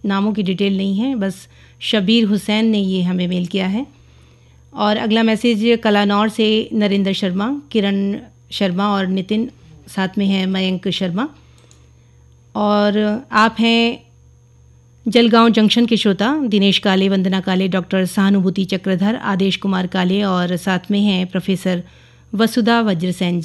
नामों की डिटेल नहीं है, बस शबीर हुसैन ने ये हमें मेल किया है। और अगला मैसेज कलानौर से नरेंद्र शर्मा, किरण शर्मा और नितिन, साथ में है मयंक शर्मा। और आप हैं जलगांव जंक्शन के श्रोता दिनेश काले, वंदना काले, डॉक्टर सहानुभूति चक्रधर, आदेश कुमार काले और साथ में हैं प्रोफेसर वसुधा वज्रसेन